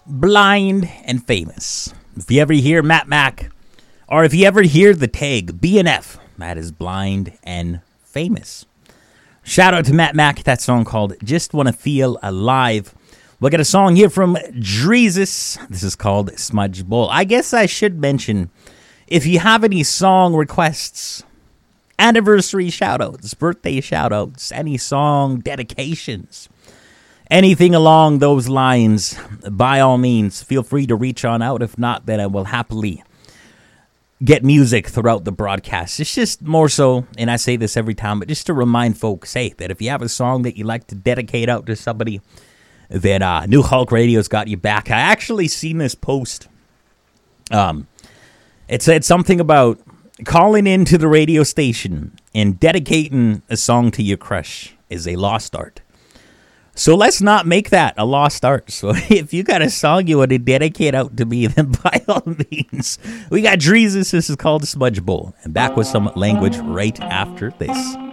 Blind and Famous. If you ever hear Matt Mac, or if you ever hear the tag BNF, that is Blind and Famous. Shout out to Matt Mac, that song called Just Wanna Feel Alive. We'll get a song here from Dreezus. This is called Smudge Bowl. I guess I should mention, if you have any song requests, anniversary shout-outs, birthday shout-outs, any song dedications, anything along those lines, by all means, feel free to reach on out. If not, then I will happily get music throughout the broadcast. It's just more so, and I say this every time, but just to remind folks, hey, that if you have a song that you like to dedicate out to somebody, then New Hulk Radio's got you back. I actually seen this post. It said something about calling into the radio station and dedicating a song to your crush is a lost art. So let's not make that a lost art. So if you got a song you want to dedicate out to me, then by all means. We got Dreezus. This is called Smudge Bowl. And back with some language right after this.